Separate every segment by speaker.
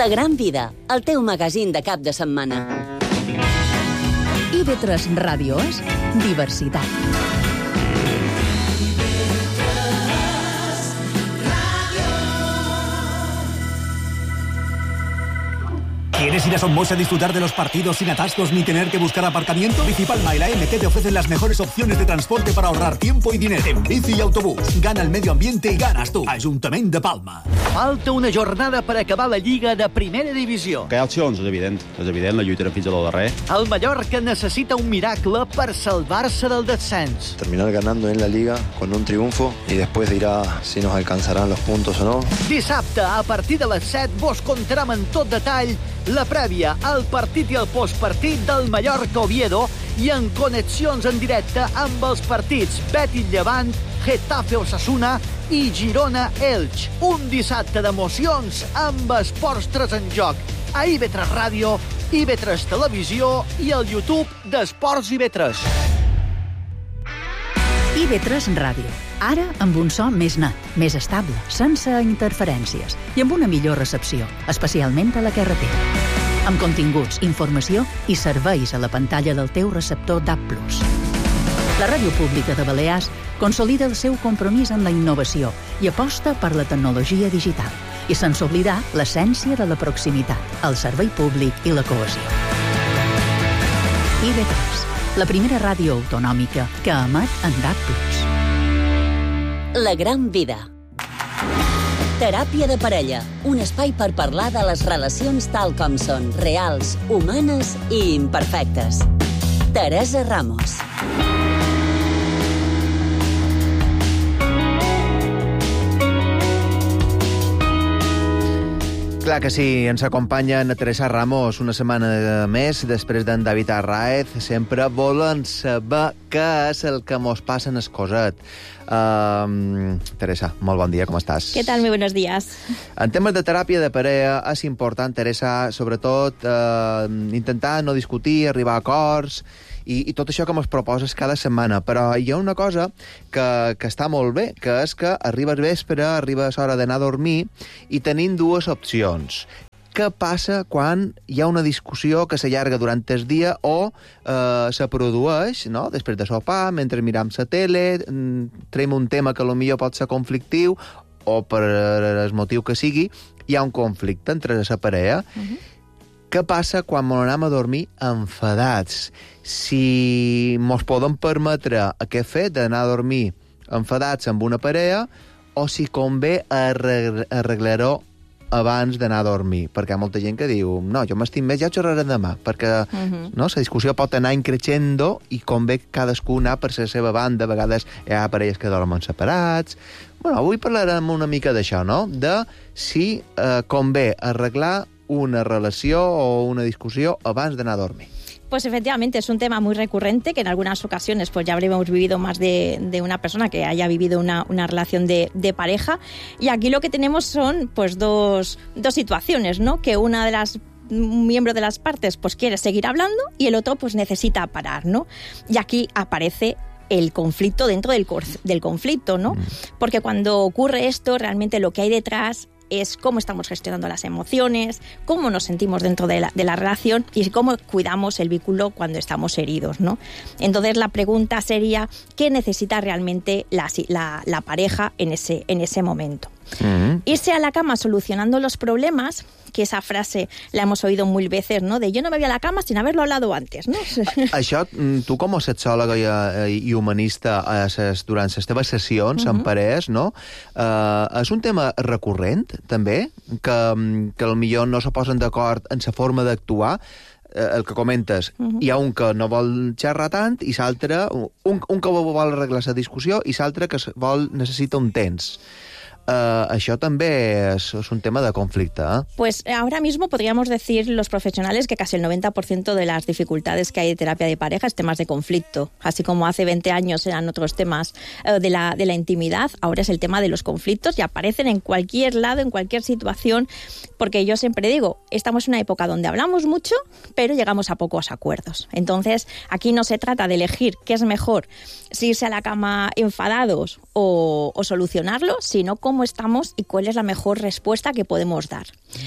Speaker 1: La Gran Vida, el teu magazín de cap de setmana.
Speaker 2: IB3 Ràdio és diversitat.
Speaker 3: ¿Quieres ir a Somos a disfrutar de los partidos sin atascos ni tener que buscar aparcamiento? Bicipalma y la MT te ofrecen las mejores opciones de transporte para ahorrar tiempo y dinero. En bici y autobús. Gana el medio ambiente y ganas tú. Ajuntament de Palma.
Speaker 4: Falta una jornada per acabar la Lliga de Primera Divisió.
Speaker 5: Que hi ha opcions, és evident. És evident, la lluitarem fins a lo darrer.
Speaker 4: El Mallorca necessita un miracle per salvar-se del descens.
Speaker 6: Terminar ganando en la Liga con un triunfo y después dirá si nos alcanzarán los puntos o no.
Speaker 4: Dissabte, a partir de les 7, vos contarem en tot detall la prèvia, el partit i el postpartit del Mallorca-Oviedo i en connexions en directe amb els partits Betis-Llevant, Getafe-Osasuna i Girona-Elx. Un dissabte d'emocions amb esports 3 en joc a IB3 Ràdio, IB3 Televisió i al YouTube d'Esports IB3.
Speaker 2: IB3 Ràdio. Ara amb un so més net, més estable, sense interferències i amb una millor recepció, especialment a la carretera. Amb continguts, informació i serveis a la pantalla del teu receptor DAB+. La Ràdio Pública de Balears consolida el seu compromís amb la innovació i aposta per la tecnologia digital i sense oblidar l'essència de la proximitat, el servei públic i la cohesió. IB3, la primera ràdio autonòmica que emet en DAB+.
Speaker 1: La Gran Vida. Teràpia de parella, un espai per parlar de les relacions tal com són, reals, humanes i imperfectes. Teresa Ramos.
Speaker 7: Clar que sí, ens acompanya na Teresa Ramos una setmana més, després d'en David Arraez. Sempre volen saber què és el que mos passa en el coset. Teresa, molt bon dia, com estàs?
Speaker 8: ¿Qué tal? Muy buenos días.
Speaker 7: En temes de teràpia de parella és important, Teresa, sobretot intentar no discutir, arribar a acords i tot això que ens proposes cada setmana. Però hi ha una cosa que està molt bé, que és que arribes vespre, arribes a l'hora d'anar a dormir i tenim dues opcions. Què passa quan hi ha una discussió que s'allarga durant el dia o se produeix, no?, després de sopar, mentre miram la tele, traiem un tema que potser pot ser conflictiu o per el motiu que sigui, hi ha un conflicte entre la parella. Què passa quan ens anem a dormir enfadats? Si mos podem permetre aquest fet d'anar a dormir enfadats amb una parella o si convé arreglar-ho abans d'anar a dormir, perquè hi ha molta gent que diu no, jo m'estim més, ja ho xerrarem demà, perquè no, la discussió pot anar increixendo i convé cadascú anar per la seva banda. A vegades hi ha parelles que dormen separats. Bueno, avui parlarem una mica d'això, no?, de si convé arreglar una relació o una discussió abans d'anar a dormir.
Speaker 8: Pues efectivamente es un tema muy recurrente que en algunas ocasiones pues ya habremos vivido más de una persona que haya vivido una relación de pareja, y aquí lo que tenemos son pues dos situaciones, ¿no? Que un miembro de las partes pues quiere seguir hablando y el otro pues necesita parar, ¿no? Y aquí aparece el conflicto dentro del conflicto, ¿no? Porque cuando ocurre esto, realmente lo que hay detrás es cómo estamos gestionando las emociones, cómo nos sentimos dentro de la relación y cómo cuidamos el vínculo cuando estamos heridos, ¿no? Entonces la pregunta sería, ¿qué necesita realmente la pareja en ese momento? Irse a la cama solucionando los problemas, que esa frase la hemos oído mil veces, ¿no? De yo no me voy a la cama sin haberlo hablado antes, ¿no?
Speaker 7: Això, tu com a sexòloga i humanista durant les teves sessions en parelles, no? És un tema recurrent, també, que potser no se posen d'acord en la forma d'actuar. El que comentes, hi ha un que no vol xerrar tant i l'altre, un que vol arreglar la discussió i l'altre que necessita un temps. Això també és un tema de conflicte, ¿eh?
Speaker 8: Pues ahora mismo podríamos decir los profesionales que casi el 90% de las dificultades que hay de terapia de pareja es temas de conflicto. Así como hace 20 años eran otros temas de la intimidad, ahora es el tema de los conflictos y aparecen en cualquier lado, en cualquier situación, porque yo siempre digo, estamos en una época donde hablamos mucho, pero llegamos a pocos acuerdos. Entonces, aquí no se trata de elegir qué es mejor, si irse a la cama enfadados o solucionarlo, sino cómo estamos y cuál es la mejor respuesta que podemos dar.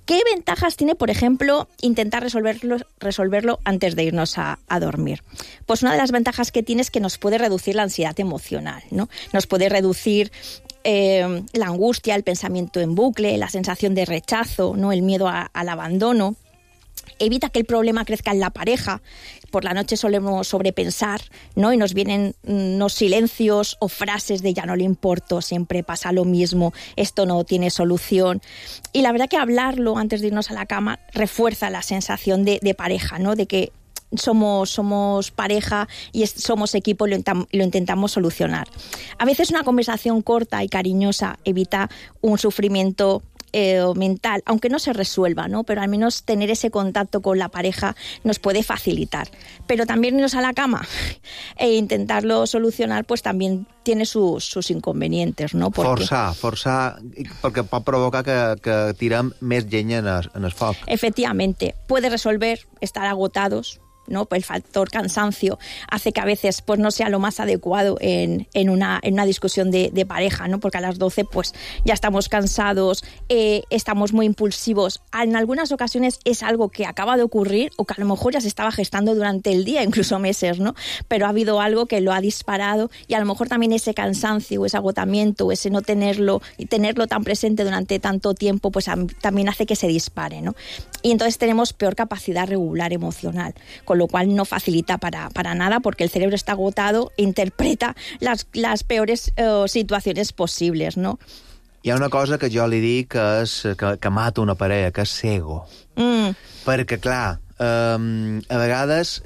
Speaker 8: ¿Qué ventajas tiene, por ejemplo, intentar resolverlo antes de irnos a dormir? Pues una de las ventajas que tiene es que nos puede reducir la ansiedad emocional, ¿no? Nos puede reducir la angustia, el pensamiento en bucle, la sensación de rechazo, ¿no? El miedo al abandono. Evita que el problema crezca en la pareja. Por la noche solemos sobrepensar, ¿no? Y nos vienen unos silencios o frases de ya no le importo, siempre pasa lo mismo, esto no tiene solución. Y la verdad que hablarlo antes de irnos a la cama refuerza la sensación de pareja, ¿no? De que somos pareja y somos equipo y lo intentamos solucionar. A veces una conversación corta y cariñosa evita un sufrimiento mental, aunque no se resuelva, ¿no? Pero al menos tener ese contacto con la pareja nos puede facilitar. Pero también irnos a la cama e intentarlo solucionar, pues también tiene sus inconvenientes, ¿no?
Speaker 7: Forçar, perquè pot provocar que tirem més llenya en el foc.
Speaker 8: Efectivamente, puede resolver estar agotados, ¿no? Pues el factor cansancio hace que a veces pues no sea lo más adecuado en una discusión de pareja, ¿no? Porque a las 12 pues ya estamos cansados, estamos muy impulsivos. En algunas ocasiones es algo que acaba de ocurrir o que a lo mejor ya se estaba gestando durante el día, incluso meses, ¿no? Pero ha habido algo que lo ha disparado y a lo mejor también ese cansancio, ese agotamiento, ese no tenerlo y tenerlo tan presente durante tanto tiempo, pues también hace que se dispare, ¿no? Y entonces tenemos peor capacidad regular emocional, con lo cual no facilita para nada, porque el cerebro está agotado e interpreta las peores situaciones posibles, ¿no?
Speaker 7: Hi ha una cosa que jo li dic que mata una parella, que és cego. Perquè, clar, a vegades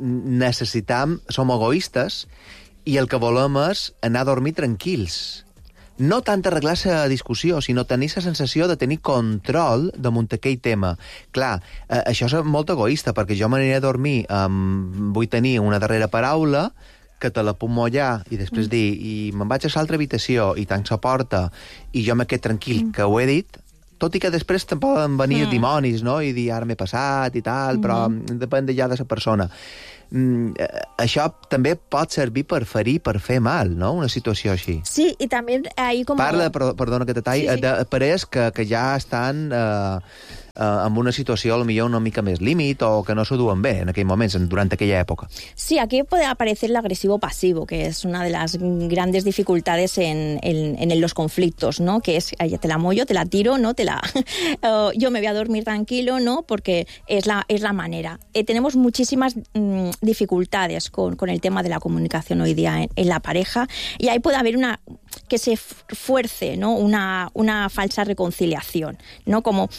Speaker 7: som egoistes i el que volem és anar a dormir tranquils. No tant arreglar la discussió, sinó tenir la sensació de tenir control damunt aquell tema. Clar, això és molt egoista, perquè jo m'aniré a dormir, vull tenir una darrera paraula, que te la puc mullar i després dir, i me'n vaig a l'altra habitació, i tanc la porta, i jo me quedo tranquil, que ho he dit, tot i que després te'n poden venir dimonis, no?, i dir, ara m'he passat i tal, però depèn ja de la persona. Això també pot servir per ferir, per fer mal, ¿no? Una situació així.
Speaker 8: Sí, y también ahí como...
Speaker 7: Parla, perdona que te talli, de parelles que ja estan en una situació a lo millor una mica més límit o que no s'ho duen bé en aquell moments, durant aquella època.
Speaker 8: Sí, aquí puede aparecer el agresivo pasivo, que es una de las grandes dificultades en los conflictos, ¿no? Que es, te la mollo, te la tiro, ¿no? Yo me voy a dormir tranquilo, ¿no? Porque es la manera. Tenemos muchísimas dificultades con el tema de la comunicación hoy día en la pareja, y ahí puede haber que se fuerce, ¿no? Una falsa reconciliación, ¿no? Como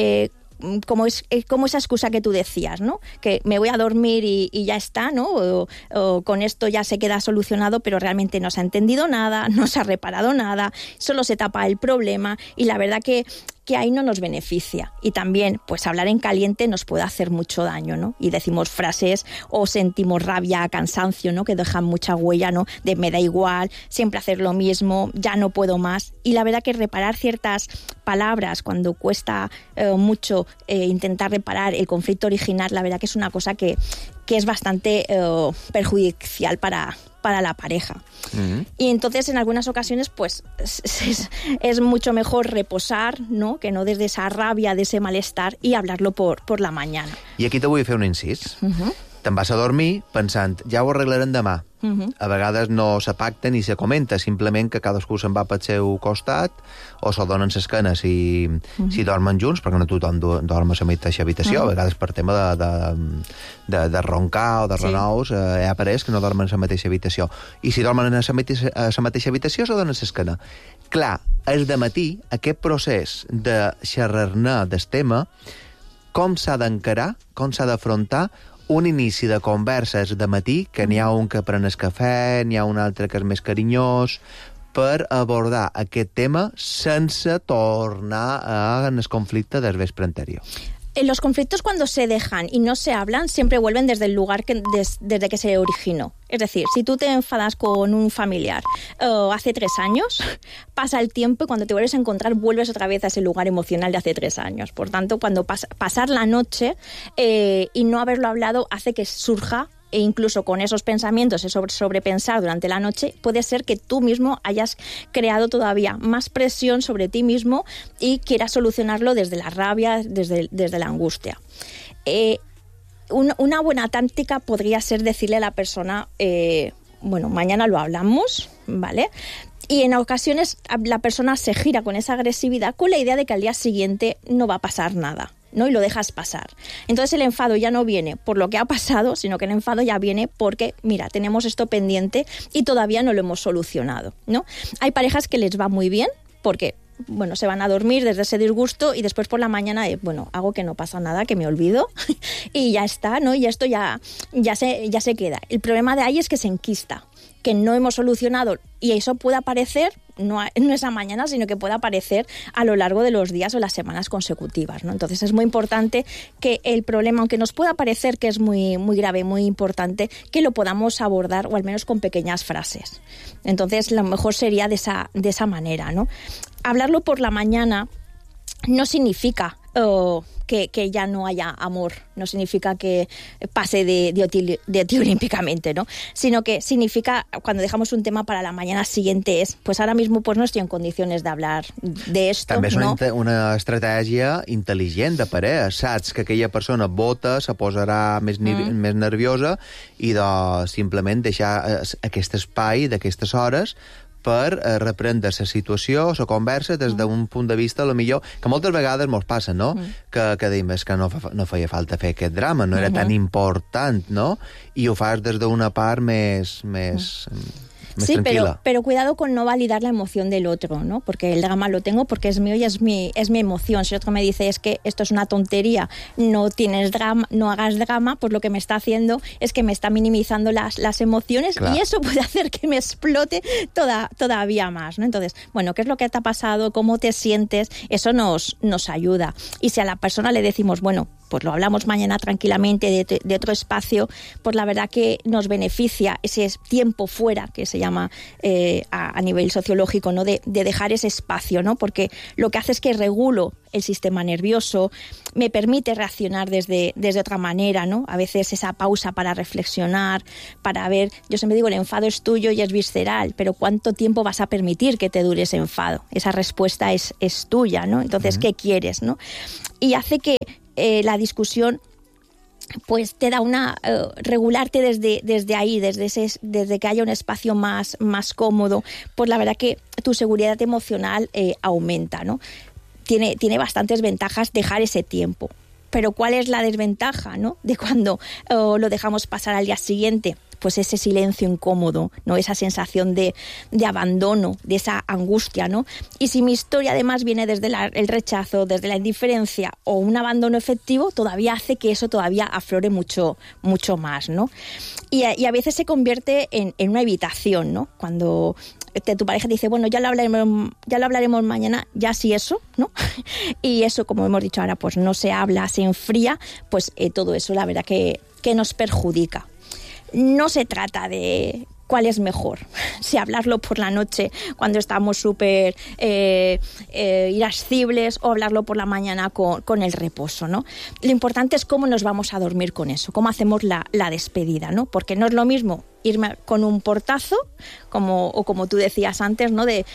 Speaker 8: esa excusa que tú decías, ¿no? Que me voy a dormir y ya está, ¿no? O con esto ya se queda solucionado, pero realmente no se ha entendido nada, no se ha reparado nada, solo se tapa el problema, y la verdad que ahí no nos beneficia. Y también, pues hablar en caliente nos puede hacer mucho daño, ¿no? Y decimos frases o sentimos rabia, cansancio, ¿no? Que dejan mucha huella, ¿no? De me da igual, siempre hacer lo mismo, ya no puedo más. Y la verdad que reparar ciertas palabras cuando cuesta mucho intentar reparar el conflicto original, la verdad que es una cosa que es bastante perjudicial para la pareja. Y entonces en algunas ocasiones pues es mucho mejor reposar, ¿no? Que no desde esa rabia, de ese malestar, y hablarlo por la mañana.
Speaker 7: I aquí te vull fer un incís. Te'n vas a dormir pensant, ja ho arreglarem demà. A vegades no se pacta ni se comenta, simplement que cadascú se'n va pel seu costat o se donen l'esquena si dormen junts, perquè no tothom dorm a la mateixa habitació. A vegades per tema de roncar o de renous hi ha parelles que no dormen a la mateixa habitació. I si dormen a la mateixa habitació se donen l'esquena. Clar, és de matí aquest procés de xerrar-ne del tema, com s'ha d'encarar, com s'ha d'afrontar un inici de converses de matí, que n'hi ha un que pren el cafè, n'hi ha un altre que és més carinyós, per abordar aquest tema sense tornar en el conflicte del vespre anterior.
Speaker 8: Los conflictos, cuando se dejan y no se hablan, siempre vuelven desde el lugar desde que se originó. Es decir, si tú te enfadas con un familiar hace 3 años, pasa el tiempo y cuando te vuelves a encontrar vuelves otra vez a ese lugar emocional de hace 3 años. Por tanto, cuando pasar la noche y no haberlo hablado hace que surja e incluso con esos pensamientos, sobrepensar durante la noche, puede ser que tú mismo hayas creado todavía más presión sobre ti mismo y quieras solucionarlo desde la rabia, desde la angustia. Una buena táctica podría ser decirle a la persona, bueno, mañana lo hablamos, ¿vale? Y en ocasiones la persona se gira con esa agresividad con la idea de que al día siguiente no va a pasar nada, ¿no? Y lo dejas pasar. Entonces el enfado ya no viene por lo que ha pasado, sino que el enfado ya viene porque, mira, tenemos esto pendiente y todavía no lo hemos solucionado, ¿no? Hay parejas que les va muy bien porque, bueno, se van a dormir desde ese disgusto y después por la mañana, bueno, hago que no pasa nada, que me olvido y ya está, ¿no? Y esto ya se queda. El problema de ahí es que se enquista, que no hemos solucionado, y eso puede aparecer no esa mañana, sino que puede aparecer a lo largo de los días o las semanas consecutivas, ¿no? Entonces es muy importante que el problema, aunque nos pueda parecer que es muy, muy grave, muy importante, que lo podamos abordar o al menos con pequeñas frases. Entonces lo mejor sería de esa manera, ¿no? Hablarlo por la mañana no significa que ya no haya amor, no significa que pase de ti olímpicamente, ¿no? Sino que significa, cuando dejamos un tema para la mañana siguiente, pues ahora mismo pues no estoy en condiciones de hablar de esto.
Speaker 7: També és
Speaker 8: no?
Speaker 7: una estratègia intel·ligent de parella. Saps que aquella persona vota, se posarà més nerviosa i simplement deixar aquest espai d'aquestes hores per reprendre la situació, la conversa, des d'un punt de vista, a lo millor, que moltes vegades mos passa, no? Que diem, que no feia falta fer aquest drama, no era tan important, no? I ho fas des d'una part més
Speaker 8: sí,
Speaker 7: tranquila.
Speaker 8: Pero cuidado con no validar la emoción del otro, ¿no? Porque el drama lo tengo porque es mío y es mi emoción. Si otro me dice es que esto es una tontería, no tienes drama, no hagas drama, pues lo que me está haciendo es que me está minimizando las emociones. Claro. Y eso puede hacer que me explote todavía más, ¿no? Entonces, bueno, ¿qué es lo que te ha pasado? ¿Cómo te sientes? Eso nos ayuda. Y si a la persona le decimos, bueno, pues lo hablamos mañana tranquilamente de otro espacio, pues la verdad que nos beneficia ese tiempo fuera, que se llama a nivel sociológico, ¿no? De dejar ese espacio, ¿no? Porque lo que hace es que regulo el sistema nervioso, me permite reaccionar desde otra manera, ¿no? A veces esa pausa para reflexionar, para ver, yo siempre digo, el enfado es tuyo y es visceral, pero ¿cuánto tiempo vas a permitir que te dure ese enfado? Esa respuesta es tuya, ¿no? Entonces, ¿qué quieres, no? Y hace que la discusión pues te da regularte desde ahí, desde que haya un espacio más cómodo, pues la verdad que tu seguridad emocional aumenta, ¿no? Tiene bastantes ventajas dejar ese tiempo. Pero ¿cuál es la desventaja, ¿no? De cuando lo dejamos pasar al día siguiente? Pues ese silencio incómodo, ¿no? Esa sensación de abandono, de esa angustia, ¿no? Y si mi historia además viene desde el rechazo, desde la indiferencia o un abandono efectivo, todavía hace que eso todavía aflore mucho más, ¿no? Y a veces se convierte en una evitación, ¿no? Cuando tu pareja te dice, bueno, ya lo hablaremos mañana, ya sí eso, ¿no? Y eso, como hemos dicho ahora, pues no se habla, se enfría, pues todo eso la verdad que nos perjudica. No se trata de cuál es mejor, si hablarlo por la noche cuando estamos súper irascibles o hablarlo por la mañana con el reposo, ¿no? Lo importante es cómo nos vamos a dormir con eso, cómo hacemos la despedida, ¿no? Porque no es lo mismo irme con un portazo, como tú decías antes, ¿no? De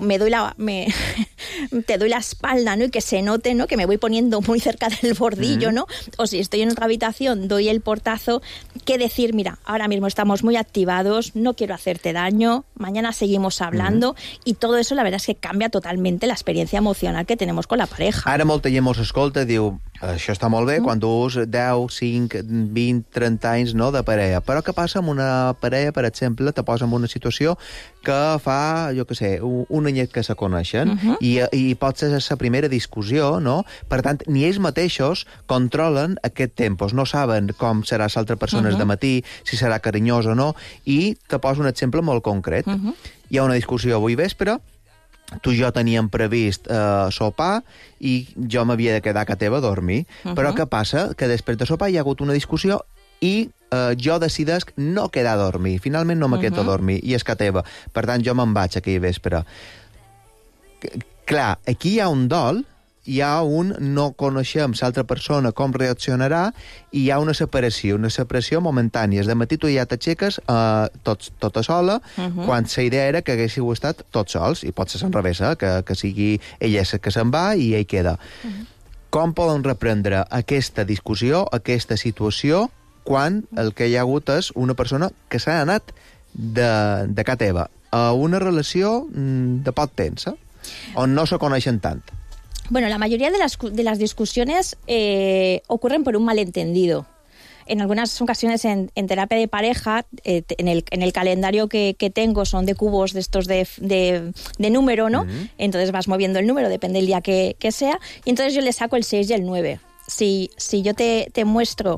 Speaker 8: te doy la espalda, ¿no? Y que se note, ¿no? Que me voy poniendo muy cerca del bordillo, ¿no? O si estoy en otra habitación, doy el portazo, que decir, mira, ahora mismo estamos muy activados, no quiero hacerte daño, mañana seguimos hablando, y todo eso la verdad es que cambia totalmente la experiencia emocional que tenemos con la pareja.
Speaker 7: Ara molta gent mos escolta i diu, això està molt bé quan dus 10, 5, 20, 30 anys, no, de parella, però què passa amb una parella, per exemple, te posa en una situació que fa, jo què sé, un anyet que se coneixen i pot ser la primera discussió, no? Per tant, ni ells mateixos controlen aquest temps, no saben com serà l'altra persona de matí, si serà carinyós o no, i te poso un exemple molt concret. Hi ha una discussió avui vespre, tu i jo teníem previst sopar i jo m'havia de quedar a casa teva a dormir. Però què passa? Que després de sopar hi ha hagut una discussió i jo decidesc no quedar a dormir. Finalment no me quedo a dormir i és casa teva. Per tant, jo me'n vaig aquell vespre. Clar, aquí hi ha un dol hi ha no coneixem l'altra persona com reaccionarà i hi ha una separació momentània. De matí tu ja t'aixeques tota sola, quan la idea era que haguéssiu estat tots sols, i pot ser l'enrevés, que sigui ella que se'n va i ell queda. Com poden reprendre aquesta discussió, aquesta situació, quan el que hi ha hagut és una persona que s'ha anat de casa teva a una relació de poc temps, on no se coneixen tant?
Speaker 8: Bueno, la mayoría de las discusiones ocurren por un malentendido. En algunas ocasiones en terapia de pareja, en el calendario que tengo son de cubos de estos de número, ¿no? Entonces vas moviendo el número, depende del día que sea, y entonces yo le saco el 6 y el 9. Si yo te muestro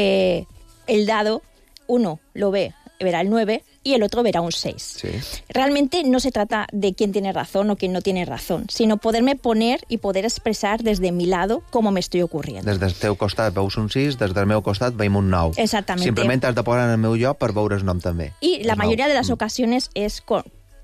Speaker 8: el dado, uno lo verá el 9 y el otro verá un 6. Sí. Realmente no se trata de quién tiene razón o quién no tiene razón, sino poderme poner y poder expresar desde mi lado cómo me estoy ocurriendo.
Speaker 7: Des del teu costat veus un 6, des del meu costat veiem un 9.
Speaker 8: Exactamente.
Speaker 7: Simplement has de posar en el meu lloc per veure el nom també.
Speaker 8: Y la mayoría de las ocasiones es con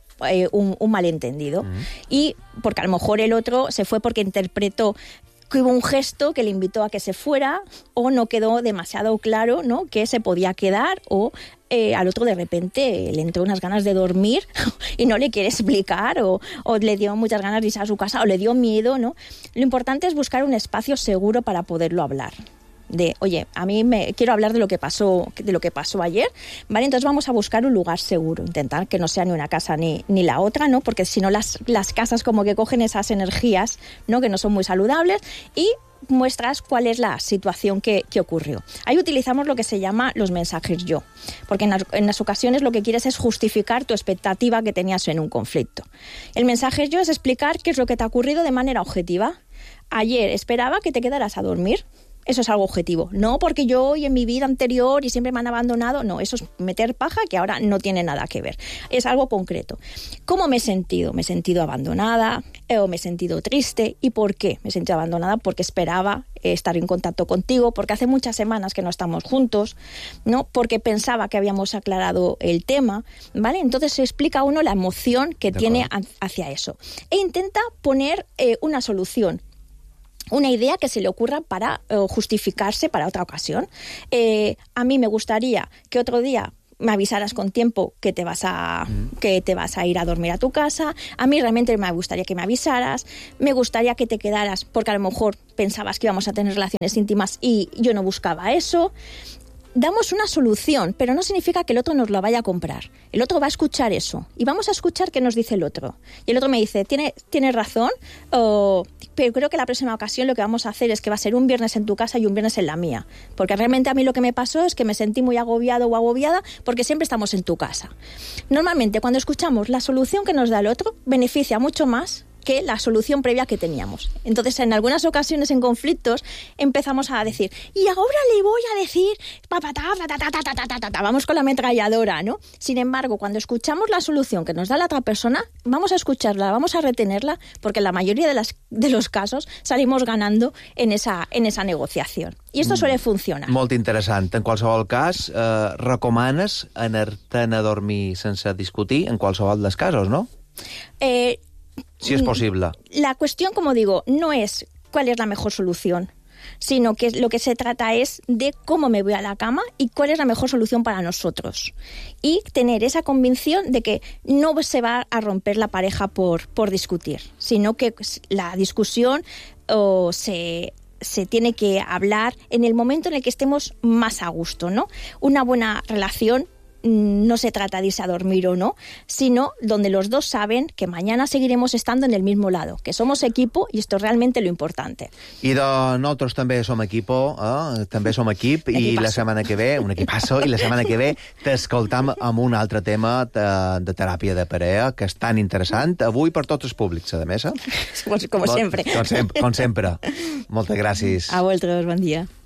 Speaker 8: un malentendido. Y porque a lo mejor el otro se fue porque interpretó que hubo un gesto que le invitó a que se fuera, o no quedó demasiado claro, ¿no?, que se podía quedar, o al otro de repente le entró unas ganas de dormir y no le quiere explicar, o le dio muchas ganas de irse a su casa, o le dio miedo, ¿no? Lo importante es buscar un espacio seguro para poderlo hablar. De, oye, a mí quiero hablar de lo que pasó ayer, ¿vale? Entonces vamos a buscar un lugar seguro, intentar que no sea ni una casa ni la otra, ¿no? Porque si no las casas como que cogen esas energías, ¿no?, que no son muy saludables, y muestras cuál es la situación que ocurrió. Ahí utilizamos lo que se llama los mensajes yo, porque en las ocasiones lo que quieres es justificar tu expectativa que tenías en un conflicto. El mensaje yo es explicar qué es lo que te ha ocurrido de manera objetiva. Ayer esperaba que te quedaras a dormir. Eso es algo objetivo. No porque yo hoy en mi vida anterior y siempre me han abandonado. No, eso es meter paja que ahora no tiene nada que ver. Es algo concreto. ¿Cómo me he sentido? Me he sentido abandonada o me he sentido triste. ¿Y por qué me he sentido abandonada? Porque esperaba estar en contacto contigo, porque hace muchas semanas que no estamos juntos, ¿no? Porque pensaba que habíamos aclarado el tema, ¿vale? Entonces se explica uno la emoción que tiene hacia eso. E intenta poner una solución. Una idea que se le ocurra para justificarse para otra ocasión. A mí me gustaría que otro día me avisaras con tiempo que te vas a ir a dormir a tu casa. A mí realmente me gustaría que me avisaras. Me gustaría que te quedaras porque a lo mejor pensabas que íbamos a tener relaciones íntimas y yo no buscaba eso. Damos una solución, pero no significa que el otro nos la vaya a comprar. El otro va a escuchar eso y vamos a escuchar qué nos dice el otro. Y el otro me dice, tienes razón, pero creo que la próxima ocasión lo que vamos a hacer es que va a ser un viernes en tu casa y un viernes en la mía. Porque realmente a mí lo que me pasó es que me sentí muy agobiado o agobiada porque siempre estamos en tu casa. Normalmente cuando escuchamos la solución que nos da el otro, beneficia mucho más que la solución previa que teníamos. Entonces, en algunas ocasiones en conflictos empezamos a decir, y ahora le voy a decir, vamos con la ametralladora, ¿no? Sin embargo, cuando escuchamos la solución que nos da la otra persona, vamos a escucharla, vamos a retenerla, porque en la mayoría de los casos salimos ganando en esa negociación. I esto suele funcionar.
Speaker 7: Molt interessant. En qualsevol cas, recomanes anar-te'n a dormir sense discutir en qualsevol dels casos, no? Si es posible.
Speaker 8: La cuestión, como digo, no es cuál es la mejor solución, sino que lo que se trata es de cómo me voy a la cama y cuál es la mejor solución para nosotros. Y tener esa convicción de que no se va a romper la pareja por discutir, sino que la discusión se tiene que hablar en el momento en el que estemos más a gusto, ¿no? Una buena relación no se trata de irse a dormir o no, sino donde los dos saben que mañana seguiremos estando en el mismo lado, que somos equipo i esto és realment lo importante.
Speaker 7: I nosaltres també som equipo, també som equip, i la setmana que ve, un equipasso, i la setmana que ve t'escoltam amb un altre tema de teràpia de parella, que és tan interessant, avui per tots els públics, a més.
Speaker 8: Como sempre.
Speaker 7: Com sempre. Moltes gràcies.
Speaker 8: A vosaltres, bon dia.